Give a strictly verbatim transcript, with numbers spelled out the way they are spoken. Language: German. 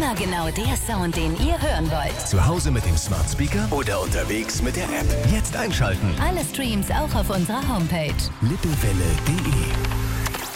Immer genau der Sound, den ihr hören wollt. Zu Hause mit dem Smart Speaker oder unterwegs mit der App. Jetzt einschalten. Alle Streams auch auf unserer Homepage. lippewelle punkt de